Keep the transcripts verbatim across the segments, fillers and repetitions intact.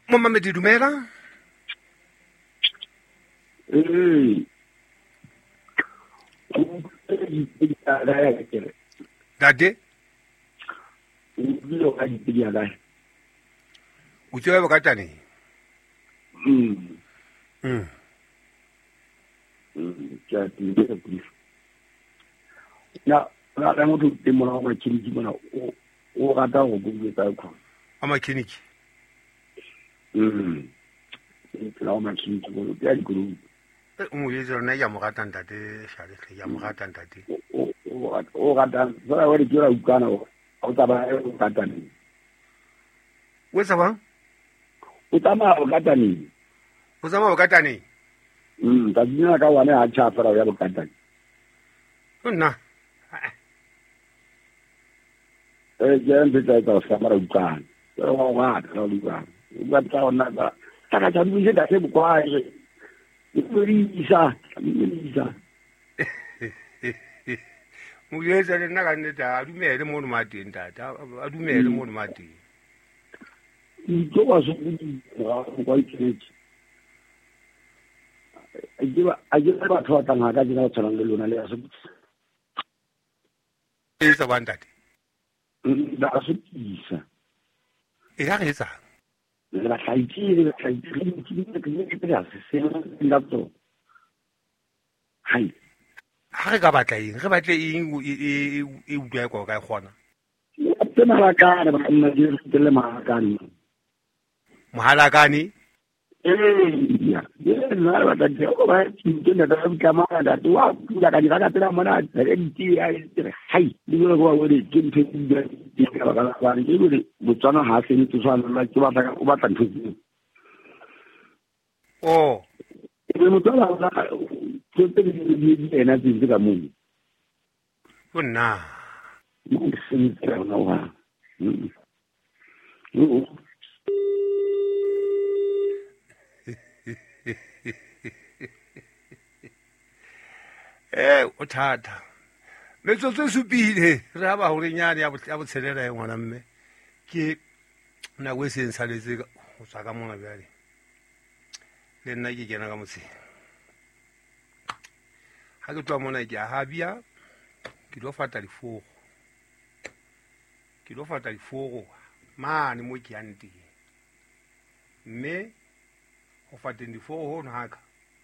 Momamedi dumela. Eh. Dade. Ulo ka dipedia la. O tswe ba katane. Mm. Mm. Mm, ja di le please. Na, na la mo tu mo na ma chini mo na o o rata go bua ka go. Ama kliniki. Mm. La ma chini go ya di go. O ye zona ya mo ratang dade shale ya mo ratang dade. O o o rata ba wa di jura ukana o. O ta ba o katane. O sa bang? O ta ma o katane. O sa ba katane. Mm, ta dina ka wana a cha fara ya o katane. Nna. Eh, ya empezó a trabajar un plan. Pero no va, no diga. No está nada. Está cachando y se hace bucua. Y Lisa, Lisa. Muyeza le naka neta adumele mo no mati ntata adumele mo no mati. Y yo was un quite rich. Ayuda, ayuda a tratar tan acá ya no se lo luna le hace. Esa bandati. Da hace Lisa. Era esa. La Haiti, la Haiti, que tiene que pegarse, se la to. Hai. Ha ga batla eng re batle eng e e utlwa go ka gona. Tena la cara, ba nna di le ma kana. Mohala kane. Eh, ya. Ya, na ba ta je o ba ke na da ka ma da tu wa ya ka dira ka tela mona re di ya dire hai di go go wa di ke ntse di ka ba ka ba ni di botsana ha se ni tswana la ke ba ta o ba ta ntse. Oh. Ke mo tsala la ke te di di ena di ka mo. Nna. Mo se ni tsara na wa. Mm. Mm. Eh o thata metsotso supile re ba hore nyane ya ya botshelela e ngwana mme ke na go se nsaletse go tsaka ka mona bjale le nna ke kena ka motseng ha ke twa mona ke a habia ke lo fata difogo ke lo fata difogo mane mo ke yanti mme go fateng difogo ho naka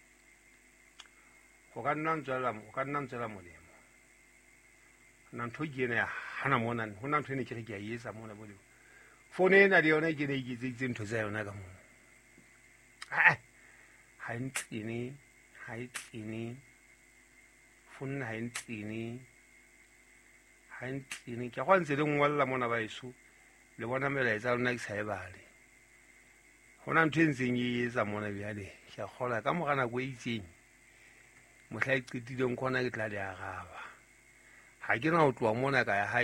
go ka nna ntswela mo ka nna ntswela molemo nna ntho ke ene ya hana mona ho nna ntho ene ke re ke a yesa mona bo le phone ena le yona ke ne ke tsitse ntho tsa yona ka mona ha ha ntsini ha ntsini phone ha ntsini ha ntsini ke go ntse le ngwalla mona ba iso le bona melaetsa lona ke sa e bale hona ntho e ntseng e etsa mona bjale ke a gola ka mogana go itseng mohla e qetileng khona ke tla le araba ha ke na o tloa mona ka ya